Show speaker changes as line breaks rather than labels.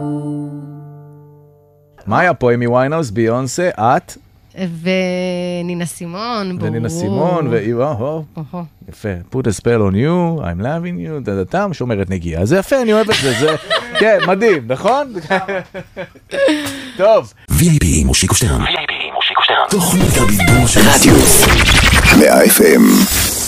מה היה פה? אמי ויינהאוס, ביונסה, את?
ונינה סימון, ברור.
ונינה סימון, יפה. Put a spell on you, I'm loving you, דדתם, שומרת נגיעה. זה יפה, אני אוהב את זה. כן, מדהים, נכון? טוב.
VIP מושיקו שטרן. תוכנית הבידור של רדיו 100 FM.